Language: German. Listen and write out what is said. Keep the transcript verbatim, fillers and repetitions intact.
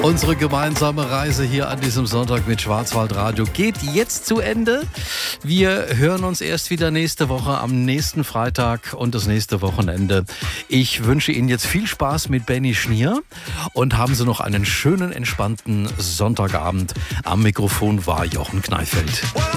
Unsere gemeinsame Reise hier an diesem Sonntag mit Schwarzwaldradio geht jetzt zu Ende. Wir hören uns erst wieder nächste Woche am nächsten Freitag und das nächste Wochenende. Ich wünsche Ihnen jetzt viel Spaß mit Benny Schnier und haben Sie noch einen schönen, entspannten Sonntagabend. Am Mikrofon war Jochen Kneifeld.